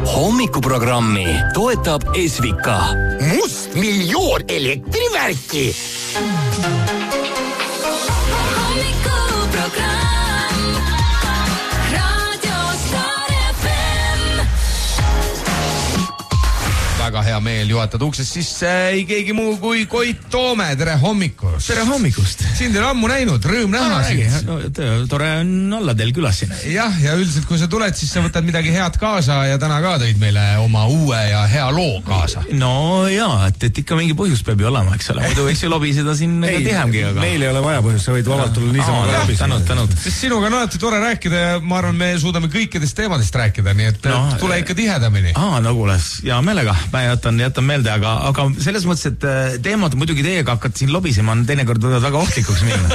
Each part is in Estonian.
Hommikuprogrammi toetab Esvika. Mustmiljoon elektrivärki. Hommikuprogramm Radio Star FM. Väga hea meel juhatada uksest sisse ei keegi muu kui Koit Toome. Tere hommikust! Tere hommikust! Sind ei ole ammu näinud, rõõm näha sind. No, tore on olla teil külas siin. Jah, ja üldiselt kui sa tuled, siis sa võtad midagi head kaasa ja täna ka tõid meile oma uue ja hea loo kaasa. No jaa, et ikka mingi põhjus peab ju olema, eks ole. Muidu võiks ju lobiseda siin tihemgi. Aga... Meil ei ole vaja põhjust, sa võid vabalt tulla niisama lobiseda. Tänud. Sest sinuga on alati tore rääkida ja ma arvan, me suudame kõikidest teemadest rääkida, nii et tule ikka tihedamini. No kuule, hea meelega. Ma jätan meelde, aga selles mõttes, et teemad muidugi teiega hakkad siin lobisema on teinekord väga ohtlikuks minna.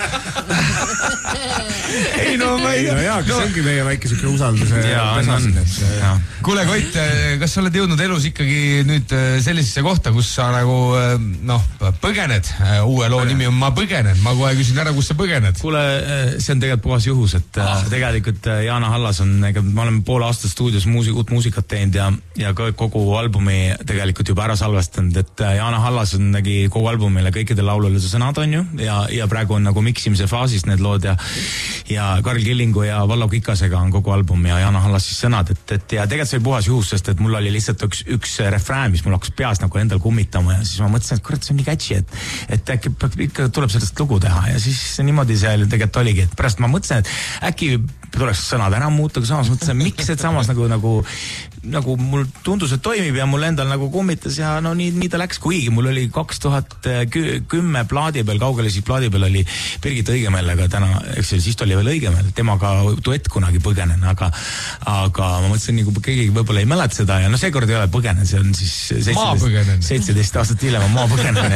Ei no ma ei tea. Kas ongi meie väike siuke usalduse pesa? Kuule Koit, kas sa oled jõudnud elus ikkagi nüüd sellisesse kohta, kus sa nagu põgened? Uue loo nimi on Ma põgenen. Ma kohe küsin ära, kus sa põgened? Kuule, see on tegelikult puhas juhus, et tegelikult Jaana Hallas on, ma olen pool aastat stuudios uut muusikat teinud ja kogu albumi tegelikult juba ära salvestanud, et Jaana Hallas on kogu albumile kõikide laulule sõnad on ju ja praegu on nagu miksimise faasis need lood ja Karl Killingu ja Vallo Kikasega on kogu album ja Jaana Hallas siis sõnad, et ja tegelikult see oli puhas juhus, sest et mul oli lihtsalt üks refrään, mis mul hakkas peas nagu endal kummitama ja siis ma mõtlesin, et kurat, see on nii catchy, et äkki ikka tuleb sellest lugu teha ja siis niimoodi see tegelikult oligi, et pärast ma mõtlesin, et äkki tuleks sõnad ära muuta, aga samas mõtlesin, miks, et samas nagu mul tundus, et toimib ja mul endal nagu kummitas ja no nii ta läks, kuigi mul oli 2010 plaadi peal, kaugele siis plaadi peal oli Birgit Õigemäelega täna, eks siis ta oli veel Õigemäel, temaga duett kunagi Põgenen, aga ma mõtlesin, nagu keegi võib-olla ei mäleta seda ja no seekord ei ole Põgenen, see on siis 17 aastat hiljem on Ma põgenen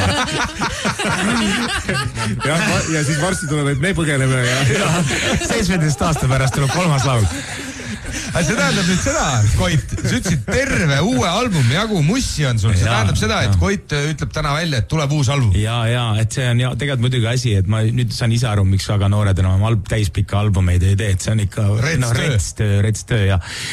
ja siis varsti tuleb, et me põgeneme ja 17 aasta pärast tuleb 3. laul. See tähendab nüüd seda, Koit, sa ütlesid terve uue albumi jagu mussi on sul, see tähendab seda, et Koit ütleb täna välja, et tuleb uus album. Ja, et see on tegelikult muidugi asi, et ma nüüd saan ise aru, miks väga noored enam täispikka albumeid ei tee, et see on ikka retstöö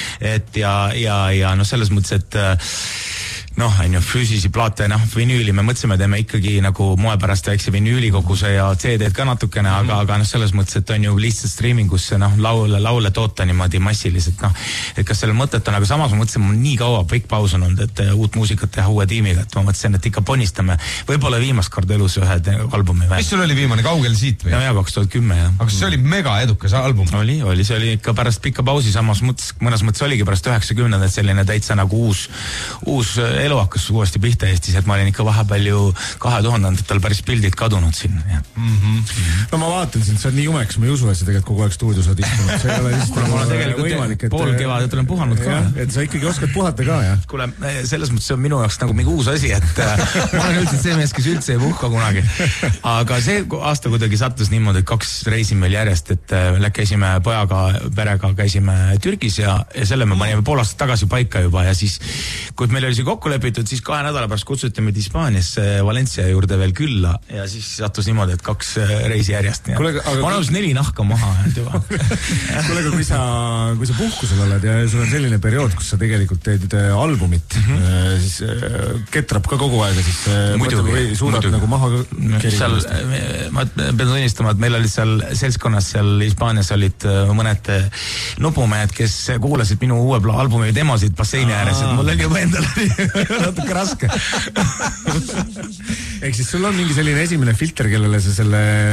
ja selles mõttes, et füüsisi plaate, vinüüli, me mõtlesime, teeme ikkagi nagu moe pärast väikse vinüülikoguse ja CD-d ka natukene, aga selles mõttes, et on ju lihtsalt streamingusse laule toota niimoodi massiliselt, et kas selle mõtet on, aga samas ma mõtlesin, mul nii kaua pikk paus on olnud, et uut muusikat teha uue tiimiga, et ma mõtlesin, et ikka ponistame võib-olla viimast kord elus ühe albumi veel. Mis sul oli viimane, kaugel siit või? Ja 2010, jah. Aga see oli mega edukas album. Oli, see oli ikka pärast pikka pausi, samas mõnes mõttes oligi pärast 90-ndat selline täitsa nagu uus elu hakkas uuesti pihta Eestis, et ma olin ikka vahepeal ju 2000-ndatel päris pildid kadunud siin. No ma vaatan sind, see on nii jumeks, ma ei usu, et sa tegelikult kogu aeg stuudios oled istunud. See ei ole lihtsalt võimalik, et pool kevadet olen puhanud ka. Et sa ikkagi oskad puhata ka, jah? Kuule, selles mõttes see on minu jaoks nagu mingi uus asi, et ma olen üldse see mees, kes üldse ei puhka kunagi. Aga see aasta kuidagi sattus niimoodi, et 2 reisin meil järjest, et käisime pojaga, perega käisime Türgis ja selle me panime pool aastat tagasi paika juba ja siis, kui meil oli see kokku lepitud, siis 2 nädala pärast kutsuti meid Hispaaniasse Valencia juurde veel külla ja siis sattus niimoodi, et 2 reisi järjest. Ma olen 4 nahka maha juba. Kuule, aga kui sa puhkusel oled ja sul on selline periood, kus sa tegelikult teed albumit, siis ketrab ka kogu aega, siis suudad nagu maha kerida. Ma pean tunnistama, et meil olid seal seltskonnas seal Hispaanias olid mõned nupumehed, kes kuulasid minu uue albumi demosid basseini ääres, et mul oli juba endal natuke raske. Ehk siis sul on mingi selline esimene filter, kellele sa selle